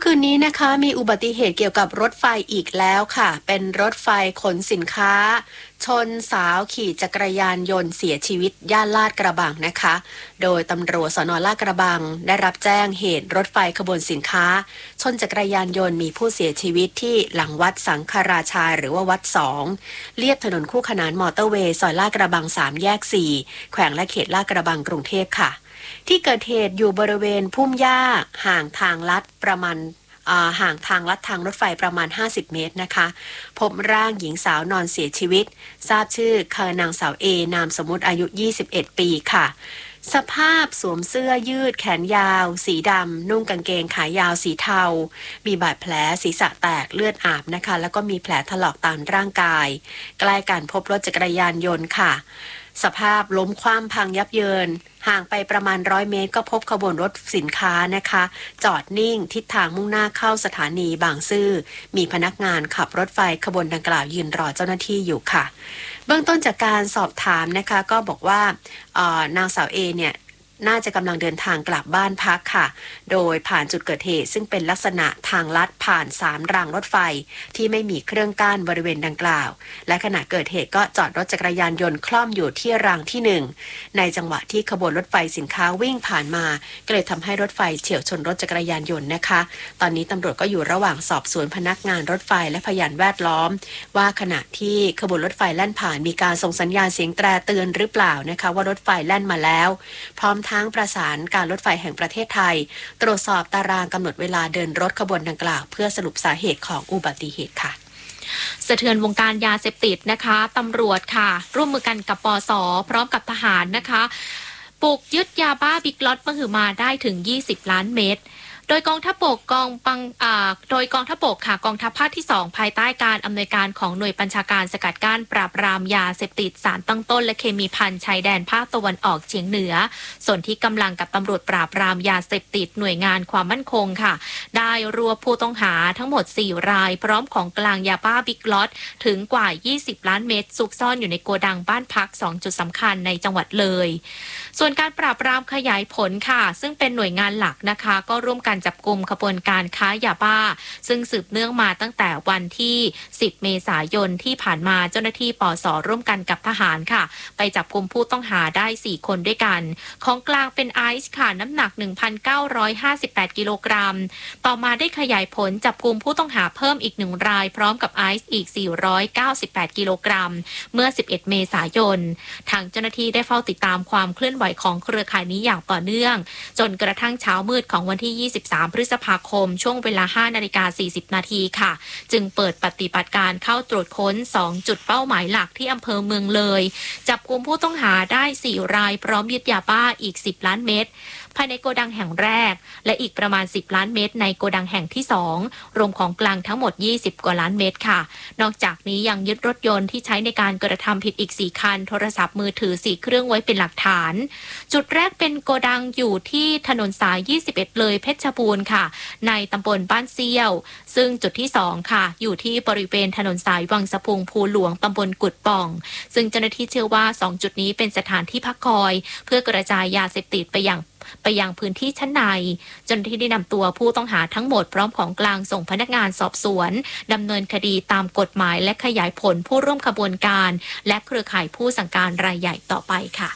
คืนนี้นะคะมีอุบัติเหตุเกี่ยวกับรถไฟอีกแล้วค่ะเป็นรถไฟขนสินค้าชนสาวขี่จักรยานยนต์เสียชีวิตย่านลาดกระบังนะคะโดยตำรวจสน.ลาดกระบังได้รับแจ้งเหตุรถไฟขบวนสินค้าชนจักรยานยนต์มีผู้เสียชีวิตที่หลังวัดสังฆราชาหรือว่าวัด2เลียบถนนคู่ขนานมอเตอร์เวย์ซอยลาดกระบัง3แยก4แขวงและเขตลาดกระบังกรุงเทพค่ะที่เกิดเหตุอยู่บริเวณพุ่มหญ้าห่างทางลัดประมาณห่างทางลัดทางรถไฟประมาณ50เมตรนะคะพบร่างหญิงสาวนอนเสียชีวิตทราบชื่อคือนางสาวเอนามสมมุติอายุ21ปีค่ะสภาพสวมเสื้อยืดแขนยาวสีดำนุ่งกางเกงขายาวสีเทามีบาดแผลศีรษะแตกเลือดอาบนะคะแล้วก็มีแผลถลอกตามร่างกายใกล้กันพบรถจักรยานยนต์ค่ะสภาพล้มคว่ำพังยับเยินห่างไปประมาณ100 เมตรก็พบขบวนรถสินค้านะคะจอดนิ่งทิศทางมุ่งหน้าเข้าสถานีบางซื่อมีพนักงานขับรถไฟขบวนดังกล่าวยืนรอเจ้าหน้าที่อยู่ค่ะเบื้องต้นจากการสอบถามนะคะก็บอกว่านางสาวเอเนี่ยน่าจะกำลังเดินทางกลับบ้านพักค่ะโดยผ่านจุดเกิดเหตุซึ่งเป็นลักษณะทางลัดผ่าน3รางรถไฟที่ไม่มีเครื่องกั้นบริเวณดังกล่าวและขณะเกิดเหตุก็จอดรถจักรยานยนต์คล่อมอยู่ที่รางที่1ในจังหวะที่ขบวนรถไฟสินค้าวิ่งผ่านมาก็เลยทำให้รถไฟเฉี่ยวชนรถจักรยานยนต์นะคะตอนนี้ตำรวจก็อยู่ระหว่างสอบสวนพนักงานรถไฟและพยานแวดล้อมว่าขณะที่ขบวนรถไฟแล่นผ่านมีการส่งสัญญาณเสียงแตรเตือนหรือเปล่านะคะว่ารถไฟแล่นมาแล้วพร้อมทั้งประสานการรถไฟแห่งประเทศไทยตรวจสอบตารางกำหนดเวลาเดินรถขบวนดังกล่าวเพื่อสรุปสาเหตุของอุบัติเหตุค่ะสะเทือนวงการยาเสพติดนะคะตำรวจค่ะร่วมมือกันกับปส.พร้อมกับทหารนะคะบุกยึดยาบ้าบิ๊กล็อตมหึมาได้ถึง20 ล้านเม็ดโดยกองทัพบกโดยกองทัพบกค่ะกองทัพภาคที่2ภายใต้การอำนวยการของหน่วยบัญชาการสกัดกั้นปราบปรามยาเสพติดสารตั้งต้นและเคมีภัณฑ์ชายแดนภาคตะวันออกเฉียงเหนือส่วนที่กำลังกับตำรวจปราบปรามยาเสพติดหน่วยงานความมั่นคงค่ะได้รวบผู้ต้องหาทั้งหมด4รายพร้อมของกลางยาบ้าบิ๊กล็อตถึงกว่า20 ล้านเม็ดซุกซ่อนอยู่ในโกดังบ้านพัก2จุดสำคัญในจังหวัดเลยส่วนการปราบปรามขยายผลค่ะซึ่งเป็นหน่วยงานหลักนะคะก็ร่วมกันจับกุมขบวนการค้ายาบ้าซึ่งสืบเนื่องมาตั้งแต่วันที่10 เมษายนที่ผ่านมาเจ้าหน้าที่ปส.ร่วมกันกับทหารค่ะไปจับกุมผู้ต้องหาได้4คนด้วยกันของกลางเป็นไอซ์ค่ะน้ำหนัก 1,958 กิโลกรัมต่อมาได้ขยายผลจับกุมผู้ต้องหาเพิ่มอีก1รายพร้อมกับไอซ์อีก498 กิโลกรัมเมื่อ11 เมษายนทางเจ้าหน้าที่ได้เฝ้าติดตามความเคลื่อนไหวของเครือข่ายนี้อย่างต่อเนื่องจนกระทั่งเช้ามืดของวันที่23 พฤษภาคมช่วงเวลา 5:40 นาทีค่ะจึงเปิดปฏิบัติการเข้าตรวจค้น2จุดเป้าหมายหลักที่อำเภอเมืองเลยจับกุมผู้ต้องหาได้4รายพร้อมยึดยาบ้าอีก10 ล้านเม็ดภายในโกดังแห่งแรกและอีกประมาณ10 ล้านเม็ดในโกดังแห่งที่2รวมของกลางทั้งหมด20 กว่าล้านเม็ดค่ะนอกจากนี้ยังยึดรถยนต์ที่ใช้ในการกระทำผิดอีก4 คันโทรศัพท์มือถือ4 เครื่องไว้เป็นหลักฐานจุดแรกเป็นโกดังอยู่ที่ถนนสาย21เลยเพชรบูรณ์ค่ะในตำบลบ้านเซี่ยวซึ่งจุดที่2ค่ะอยู่ที่บริเวณถนนสายวังสะพุงภูหลวงตำบลกุดป่องซึ่งเจ้าหน้าที่เชื่อว่า2จุดนี้เป็นสถานที่พักคอยเพื่อกระจายยาเสพติดไปยังพื้นที่ชั้นในจนที่ได้นำตัวผู้ต้องหาทั้งหมดพร้อมของกลางส่งพนักงานสอบสวนดำเนินคดีตามกฎหมายและขยายผลผู้ร่วมขบวนการและเครือข่ายผู้สั่งการรายใหญ่ต่อไปค่ะ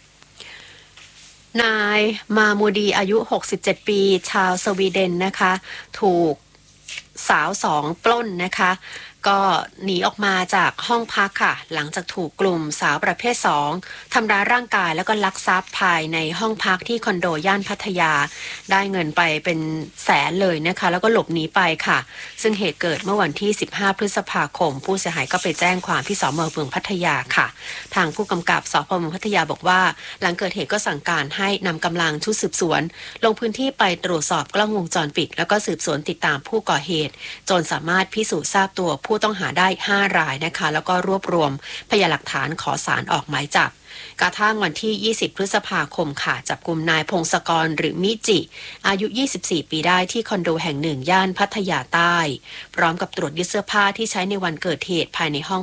นายมามูดีอายุ67 ปีชาวสวีเดนนะคะถูกสาว2ปล้นนะคะก็หนีออกมาจากห้องพักค่ะหลังจากถูกกลุ่มสาวประเภท2ทำร้ายร่างกายแล้วก็ลักทรัพย์ภายในห้องพักที่คอนโดย่านพัทยาได้เงินไปเป็นแสนเลยนะคะแล้วก็หลบหนีไปค่ะซึ่งเหตุเกิดเมื่อวันที่15 พฤษภาคมผู้เสียหายก็ไปแจ้งความที่สพ.เมืองพัทยาค่ะทางผู้กำกับสพ.เมืองพัทยาบอกว่าหลังเกิดเหตุก็สั่งการให้นำกำลังชุดสืบสวนลงพื้นที่ไปตรวจสอบกล้องวงจรปิดแล้วก็สืบสวนติดตามผู้ก่อเหตุจนสามารถพิสูจน์ทราบตัวผู้ต้องหาได้5 รายนะคะแล้วก็รวบรวมพยานหลักฐานขอศาลออกหมายจับกระทั่งวันที่20 พฤษภาคมค่ะจับกุมนายพงศกรหรือมิจิอายุ24 ปีได้ที่คอนโดแห่ง1ย่านพัทยาใต้พร้อมกับตรวจยึดเสื้อผ้าที่ใช้ในวันเกิดเหตุภายในห้องพัก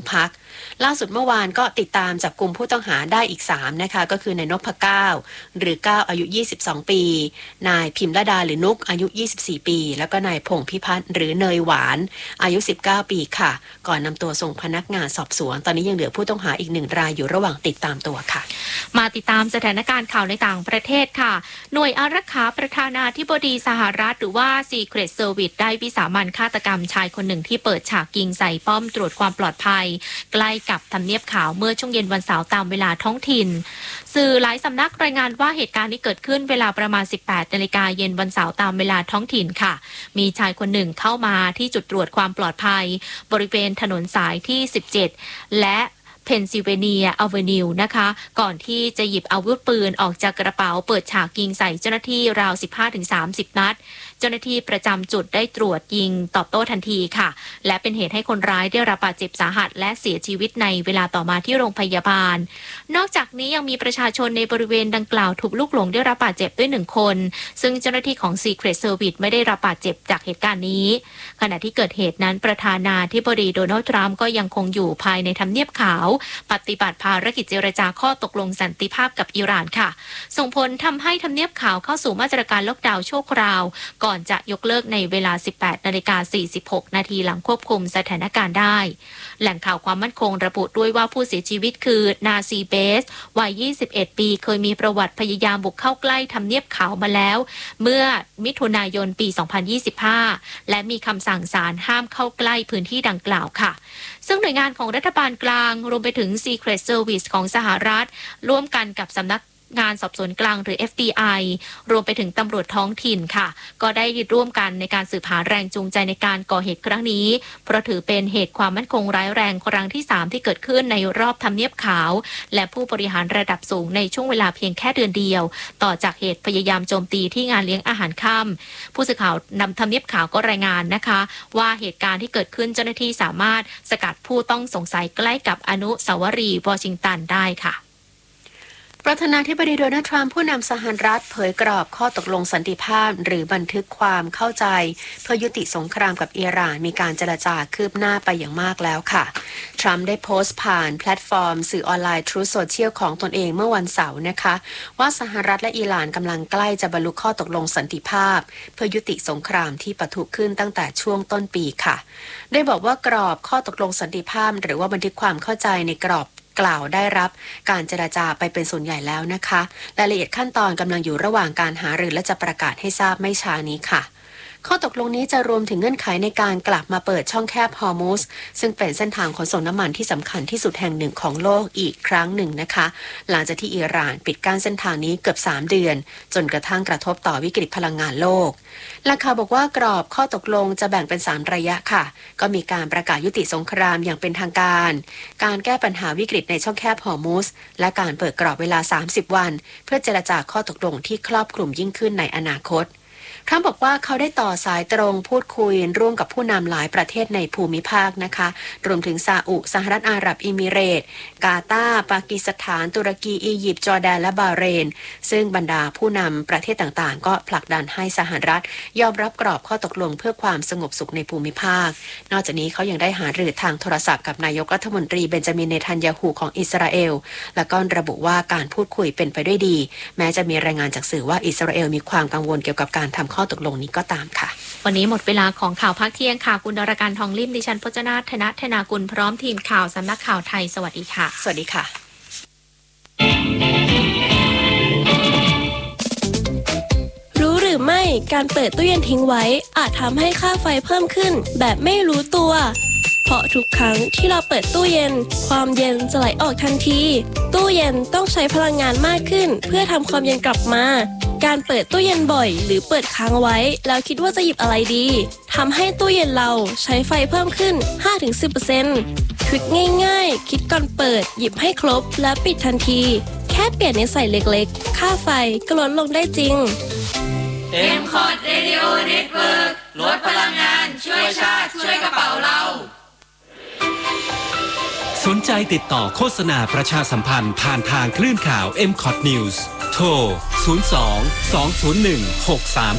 ล่าสุดเมื่อวานก็ติดตามจับกลุ่มผู้ต้องหาได้อีก3นะคะก็คือนายนพเก้าหรือ9อายุ22ปีนายพิมระดาหรือนุกอายุ24ปีแล้วก็นายพงษ์พิพัฒน์หรือเนยหวานอายุ19ปีค่ะก่อนนำตัวส่งพนักงานสอบสวนตอนนี้ยังเหลือผู้ต้องหาอีก1รายอยู่ระหว่างติดตามตัวค่ะมาติดตามสถานการณ์ข่าวในต่างประเทศค่ะหน่วยอารักขาประธานาธิบดีสหรัฐหรือว่า Secret Service ได้วิสามัญฆาตกรรมชายคนหนึ่งที่เปิดฉากยิงใส่ป้อมตรวจความปลอดภัยใกล้กับทำเนียบขาวเมื่อช่วงเย็นวันเสาร์ตามเวลาท้องถิ่นสื่อหลายสำนักรายงานว่าเหตุการณ์นี้เกิดขึ้นเวลาประมาณ 18 นาฬิกาเย็นวันเสาร์ตามเวลาท้องถิ่นค่ะมีชายคนหนึ่งเข้ามาที่จุดตรวจความปลอดภัยบริเวณถนนสายที่17และเพนซิลเวเนียอเวนิวนะคะก่อนที่จะหยิบอาวุธปืนออกจากกระเป๋าเปิดฉากยิงใส่เจ้าหน้าที่ราว 15-30 นัดเจ้าหน้าที่ประจำจุดได้ตรวจยิงตอบโต้ทันทีค่ะและเป็นเหตุให้คนร้ายได้รับบาดเจ็บสาหัสและเสียชีวิตในเวลาต่อมาที่โรงพยาบาลนอกจากนี้ยังมีประชาชนในบริเวณดังกล่าวถูกลูกหลงได้รับบาดเจ็บด้วย1คนซึ่งเจ้าหน้าที่ของ Secret Service ไม่ได้รับบาดเจ็บจากเหตุการณ์นี้ขณะที่เกิดเหตุนั้นประธานาธิบดีโดนัลด์ทรัมป์ก็ยังคงอยู่ภายในทำเนียบขาวปฏิบัติภารกิจเจรจาข้อตกลงสันติภาพกับอิหร่านค่ะส่งผลทำให้ทำเนียบขาวเข้าสู่มาตรการล็อกดาวน์ชั่วคราวก่อนจะยกเลิกในเวลา 18:46 นาทีหลังควบคุมสถานการณ์ได้แหล่งข่าวความมั่นคงระบุด้วยว่าผู้เสียชีวิตคือนาซีเบสวัย 21 ปีเคยมีประวัติพยายามบุกเข้าใกล้ทำเนียบขาวมาแล้วเมื่อมิถุนายนปี 2025 และมีคำสั่งศาลห้ามเข้าใกล้พื้นที่ดังกล่าวค่ะซึ่งหน่วยงานของรัฐบาลกลางรวมไปถึง Secret Service ของสหรัฐร่วมกันกับสำนักงานสอบสวนกลางหรือ FBI รวมไปถึงตำรวจท้องถิ่นค่ะก็ได้ร่วมกันในการสืบหาแรงจูงใจในการก่อเหตุครั้งนี้เพราะถือเป็นเหตุความมั่นคงร้ายแรงครั้งที่3ที่เกิดขึ้นในรอบทำเนียบขาวและผู้บริหารระดับสูงในช่วงเวลาเพียงแค่เดือนเดียวต่อจากเหตุพยายามโจมตีที่งานเลี้ยงอาหารค่ำผู้สื่อข่าวนำทำเนียบขาวก็รายงานนะคะว่าเหตุการณ์ที่เกิดขึ้นเจ้าหน้าที่สามารถสกัดผู้ต้องสงสัยใกล้กับอนุสาวรีย์วอชิงตันได้ค่ะประธานาธิบดีโดนัลด์ทรัมป์ผู้นำสหรัฐเผยกรอบข้อตกลงสันติภาพหรือบันทึกความเข้าใจเพื่อยุติสงครามกับอิหร่านมีการเจรจาคืบหน้าไปอย่างมากแล้วค่ะทรัมป์ได้โพสต์ผ่านแพลตฟอร์มสื่อออนไลน์ Truth Social ของตนเองเมื่อวันเสาร์นะคะว่าสหรัฐและอิหร่านกำลังใกล้จะบรรลุข้อตกลงสันติภาพเพื่อยุติสงครามที่ปะทุขึ้นตั้งแต่ช่วงต้นปีค่ะได้บอกว่ากรอบข้อตกลงสันติภาพหรือว่าบันทึกความเข้าใจในกรอบกล่าวได้รับการเจรจาไปเป็นส่วนใหญ่แล้วนะคะรายละเอียดขั้นตอนกำลังอยู่ระหว่างการหารือและจะประกาศให้ทราบไม่ช้านี้ค่ะข้อตกลงนี้จะรวมถึงเงื่อนไขในการกลับมาเปิดช่องแคบฮอร์มุซซึ่งเป็นเส้นทางขนส่งน้ำมันที่สำคัญที่สุดแห่งหนึ่งของโลกอีกครั้งหนึ่งนะคะหลังจากที่อิหร่านปิดกั้นเส้นทางนี้เกือบ3เดือนจนกระทั่งกระทบต่อวิกฤตพลังงานโลกแหล่งข่าวบอกว่ากรอบข้อตกลงจะแบ่งเป็น3ระยะค่ะก็มีการประกาศยุติสงครามอย่างเป็นทางการการแก้ปัญหาวิกฤตในช่องแคบฮอร์มุซและการเปิดกรอบเวลา30วันเพื่อเจรจาข้อตกลงที่ครอบคลุมยิ่งขึ้นในอนาคตทรัมป์บอกว่าเขาได้ต่อสายตรงพูดคุยร่วมกับผู้นำหลายประเทศในภูมิภาคนะคะรวมถึงซาอุสหรัฐอาหรับเอมิเรตส์กาตาร์ปากีสถานตุรกีอียิปต์จอร์แดนและบาห์เรนซึ่งบรรดาผู้นำประเทศต่างๆก็ผลักดันให้สหรัฐยอมรับกรอบข้อตกลงเพื่อความสงบสุขในภูมิภาคนอกจากนี้เขายังได้หารือทางโทรศัพท์กับนายกรัฐมนตรีเบนจามินเนทันยาฮูของอิสราเอลและก็ระบุว่าการพูดคุยเป็นไปด้วยดีแม้จะมีรายงานจากสื่อว่าอิสราเอลมีความกังวลเกี่ยวกับการทำข้อตกลงนี้ก็ตามค่ะวันนี้หมดเวลาของข่าวภาคเที่ยงค่ะคุณดรการทองลิ่มดิฉันพจนาถธนากุลพร้อมทีมข่าวสำนักข่าวไทยสวัสดีค่ะสวัสดีค่ะรู้หรือไม่การเปิดตู้เย็นทิ้งไว้อาจทำให้ค่าไฟเพิ่มขึ้นแบบไม่รู้ตัวเพราะทุกครั้งที่เราเปิดตู้เย็นความเย็นจะไหลออกทันทีตู้เย็นต้องใช้พลังงานมากขึ้นเพื่อทำความเย็นกลับมาการเปิดตู้เย็นบ่อยหรือเปิดค้างไว้แล้วคิดว่าจะหยิบอะไรดีทำให้ตู้เย็นเราใช้ไฟเพิ่มขึ้น 5-10% ทริคง่ายๆคิดก่อนเปิดหยิบให้ครบและปิดทันทีแค่เปลี่ยนนิสัยเล็กๆค่าไฟก็ลดลงได้จริง M-Cod Radio Network ลดพลังงานช่วยชาติช่วยกระเป๋าเราสนใจติดต่อโฆษณาประชาสัมพันธ์ผ่านทางคลื่นข่าว M-Cod News โทร 02 201 6399